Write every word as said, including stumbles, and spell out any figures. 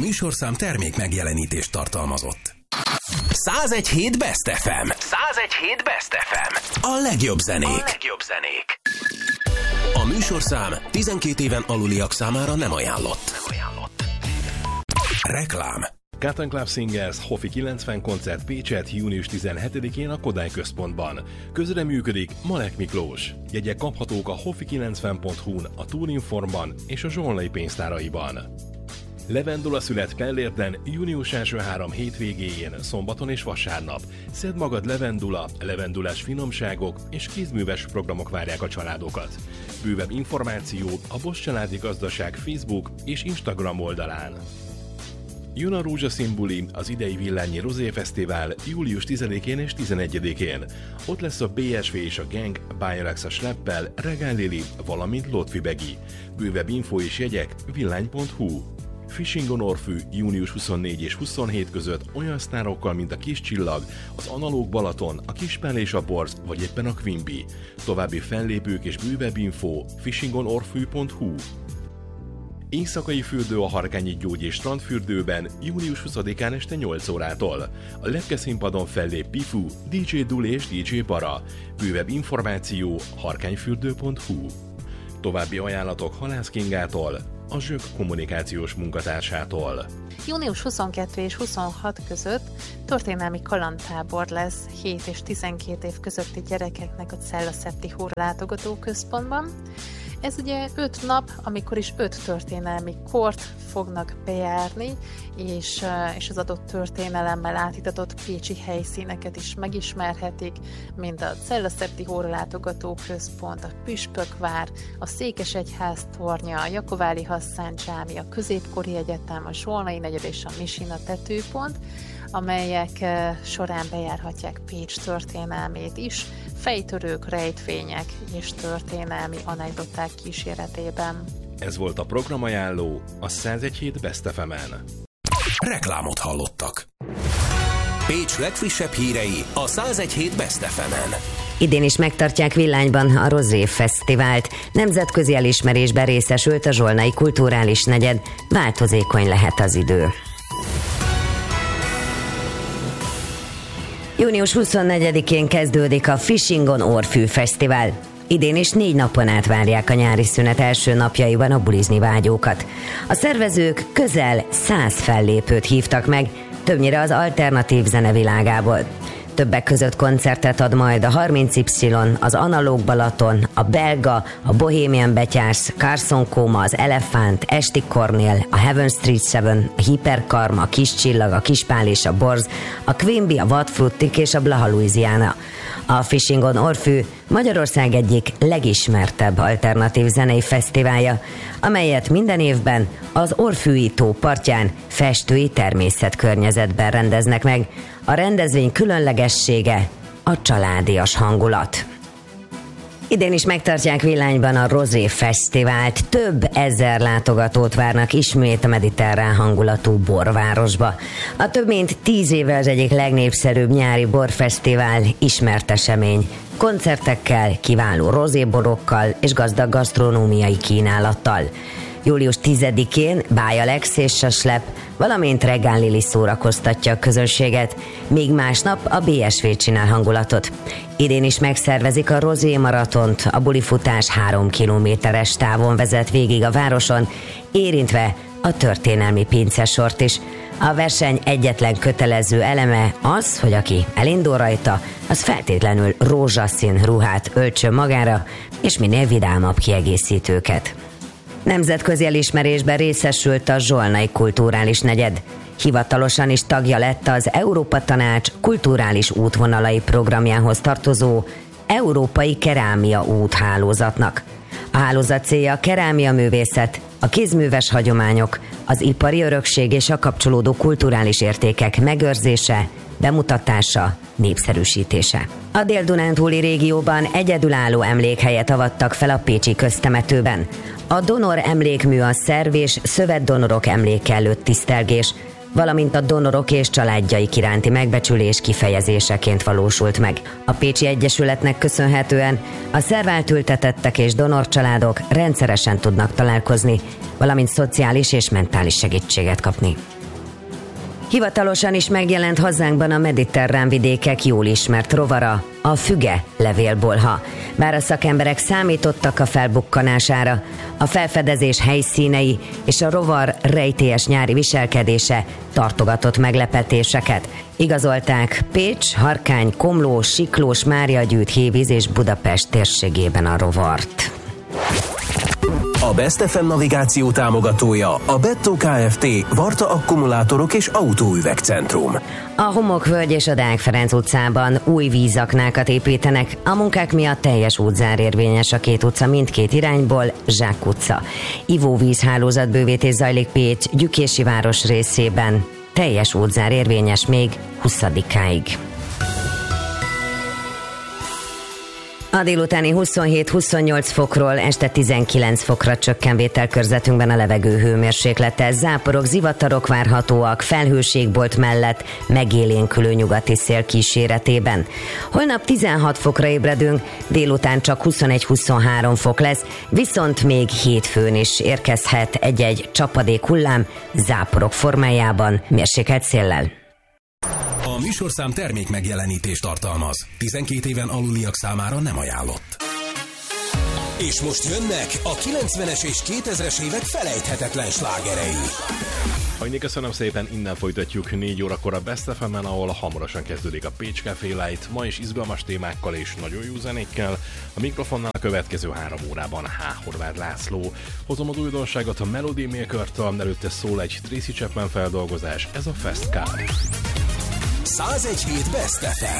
műsorszám termék megjelenítést tartalmazott. száz egy hét Best ef em. száz egy hét Best ef em. A legjobb zenék. A legjobb zenék. A műsorszám tizenkét éven aluliak számára nem ajánlott. Nem ajánlott. Reklám. Cut and Club Singers Hofi kilencven koncert Pécset június tizenhetedikén a Kodály Központban. Közreműködik Malek Miklós. Jegyek kaphatók a hofi kilencven pont hu-n, a Tourinformban és a Zsolnai pénztáraiban. Levendula szület Pellérden június első három hétvégéjén, szombaton és vasárnap. Szedd magad levendula, levendulás finomságok és kézműves programok várják a családokat. Bővebb információ a Bosch Családi Gazdaság Facebook és Instagram oldalán. Jön a rózsaszín buli, az idei Villányi Rozé Fesztivál július tizedikén és tizenegyedikén. Ott lesz a bé es vé és a Gang, Bajalex a Schleppel, Regál Lili, valamint Lotfi Begi. Bővebb info és jegyek villány pont hu. Fishing on Orfű június huszonnégy és huszonhét között olyan sztárokkal, mint a Kis Csillag, az Analóg Balaton, a Kispál és a Borz, vagy éppen a Quimby. További fellépők és bővebb info fishing on orfű pont hu. Éjszakai fürdő a Harkányi Gyógy és Strandfürdőben június huszadikán este nyolc órától. A lepke színpadon fellép Pifu, dé dzsé Dul és dé dzsé Bara. Bővebb információ harkányfürdő pont hu. További ajánlatok Halász Kingától, a Zsök kommunikációs munkatársától. június huszonkettő és huszonhat között történelmi kalandtábor lesz hét és tizenkét év közötti gyerekeknek a Cella Septihó látogató központban. Ez ugye öt nap, amikor is öt történelmi kort fognak bejárni, és, és az adott történelemmel átitatott pécsi helyszíneket is megismerhetik, mint a Cella Septihó látogató központ, a Püspökvár, a Székesegyház tornya, a Jakováli Hasszán csámi, a Középkori Egyetem, a Zsolnai negyed és a Misina tetőpont, amelyek során bejárhatják Pécs történelmét is, fejtörők, rejtvények és történelmi anekdoták kíséretében. Ez volt a programajánló a száz egy hét Best ef em-en. Reklámot hallottak. Pécs legfrissebb hírei a száz egy hét Best ef em-en. Idén is megtartják Villányban a Rozé Fesztivált. Nemzetközi elismerésben részesült a Zsolnai Kulturális Negyed. Változékony lehet az idő. június huszonnegyedikén kezdődik a Fishing on Orfű Fesztivál. Idén is négy napon át várják a nyári szünet első napjaiban a bulizni vágyókat. A szervezők közel száz fellépőt hívtak meg, többnyire az alternatív zene világából. Többek között koncertet ad majd a harminc Y, az Analóg Balaton, a Belga, a Bohemian Betyárs, Carson Koma, az Elefánt, Esti Kornél, a Heaven Street Seven, a Hiperkarma, a Kis Csillag, a Kispál és a Borz, a Quimby, a Vadfruttik és a Blaha Louisiana. A Fishing on Orfű Magyarország egyik legismertebb alternatív zenei fesztiválja, amelyet minden évben az Orfűi tó partján festői természetkörnyezetben rendeznek meg. A rendezvény különlegessége a családias hangulat. Idén is megtartják Villányban a Rozé Fesztivált. Több ezer látogatót várnak ismét a mediterrán hangulatú borvárosba. A több mint tíz éve az egyik legnépszerűbb nyári borfesztivál ismert esemény. Koncertekkel, kiváló rozéborokkal és gazdag gasztronómiai kínálattal. július tizedikén Bajalex és a Schlepp, valamint Regál Lili szórakoztatja a közönséget, míg másnap a bé es vé csinál hangulatot. Idén is megszervezik a Rozé maratont, a bulifutás három kilométeres távon vezet végig a városon, érintve a történelmi pincesort is. A verseny egyetlen kötelező eleme az, hogy aki elindul rajta, az feltétlenül rózsaszín ruhát öltsön magára, és minél vidámabb kiegészítőket. Nemzetközi elismerésben részesült a Zsolnai Kulturális Negyed. Hivatalosan is tagja lett az Európa Tanács kulturális útvonalai programjához tartozó Európai Kerámia úthálózatnak. A hálózat célja a kerámia művészet, a kézműves hagyományok, az ipari örökség és a kapcsolódó kulturális értékek megőrzése, bemutatása, népszerűsítése. A Dél-Dunántúli régióban egyedülálló emlékhelyet avattak fel a pécsi köztemetőben. A donor emlékmű a szerv és szövetdonorok emléke előtt tisztelgés, valamint a donorok és családjaik iránti megbecsülés kifejezéseként valósult meg. A Pécsi Egyesületnek köszönhetően a szerváltültetettek és donorcsaládok rendszeresen tudnak találkozni, valamint szociális és mentális segítséget kapni. Hivatalosan is megjelent hazánkban a mediterrán vidékek jól ismert rovara, a füge levélbolha. Bár a szakemberek számítottak a felbukkanására, a felfedezés helyszínei és a rovar rejtélyes nyári viselkedése tartogatott meglepetéseket. Igazolták Pécs, Harkány, Komló, Siklós, Máriagyűjt, Hévíz és Budapest térségében a rovart. A Best ef em navigáció támogatója a Bettó Kft. Varta akkumulátorok és autóüvegcentrum. A Homokvölgy és a Deák Ferenc utcában új vízaknákat építenek, a munkák miatt teljes útzár érvényes a két utca mindkét irányból, Zsák utca. Ivóvízhálózatbővítés zajlik Pécs Gyükési város részében, teljes útzár érvényes még huszadikáig. A délutáni huszonhét-huszonnyolc fokról este tizenkilenc fokra csökken vételkörzetünkben a levegő hőmérséklete. Záporok, zivatarok várhatóak, felhőségbolt mellett megélénkülő nyugati szél kíséretében. Holnap tizenhat fokra ébredünk, délután csak huszonegy-huszonhárom fok lesz, viszont még hétfőn is érkezhet egy-egy csapadék hullám záporok formájában, mérsékelt széllel. A műsorszám termék megjelenítést tartalmaz. tizenkét éven aluliak számára nem ajánlott. És most jönnek a kilencvenes és kétezres évek felejthetetlen slágerei. Hajni, köszönöm szépen, innen folytatjuk négy órakor a Best ef em-en, ahol hamarosan kezdődik a Pécs Café Light, ma is izgalmas témákkal és nagyon jó zenékkel. A mikrofonnál a következő három órában H. Horváth László. Hozom az újdonságot a Melody Maker-től, előtte szól egy Tracy Chapman feldolgozás, ez a Fast Car. százegy hét Best ef em.